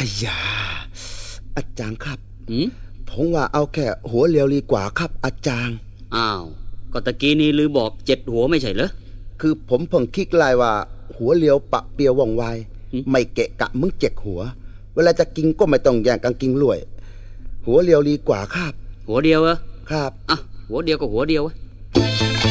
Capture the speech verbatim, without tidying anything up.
อ้ยาอาจารย์ครับหืมผมว่าเอาแค่หัวเรียวดีกว่าครับอาจารย์อ้าวก็ตะกี้นี้ลือบอกเจ็ดหัวไม่ใช่เหรอคือผมเพิ่งคิดไล่ว่าหัวเรียวปะเปียวว่องไวไม่เกะกะมึงเจ็กหัวเวลาจะกินก็ไม่ต้องแย่งกันกินรวยหัวเรียวดีกว่าครับหัวเดียวเหรอครับอ่ะหัวเดียวก็หัวเดียว